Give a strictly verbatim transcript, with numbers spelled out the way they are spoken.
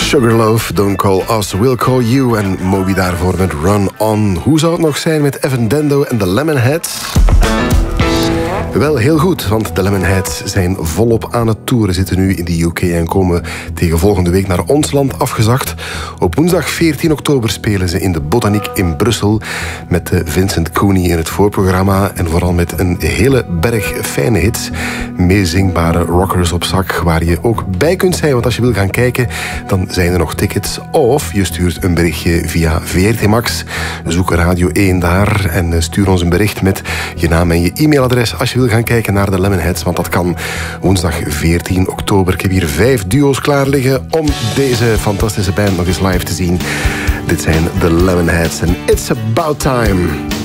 Sugarloaf, Don't Call Us, We'll Call You. En Moby daarvoor met Run On. Hoe zou het nog zijn met Evan Dando en de Lemonheads? Wel, heel goed, want de Lemonheads zijn volop aan het toeren. Zitten nu in de U K en komen tegen volgende week naar ons land afgezakt. Op woensdag veertien oktober spelen ze in de Botaniek in Brussel met Vincent Cooney in het voorprogramma. En vooral met een hele berg fijne hits. Meezingbare rockers op zak, waar je ook bij kunt zijn. Want als je wil gaan kijken, dan zijn er nog tickets. Of je stuurt een berichtje via V R T Max. Zoek Radio één daar en stuur ons een bericht met je naam en je e-mailadres als je wil gaan kijken naar de Lemonheads, want dat kan woensdag veertien oktober. Ik heb hier vijf duo's klaar liggen om deze fantastische band nog eens live te zien. Dit zijn de Lemonheads en It's About Time.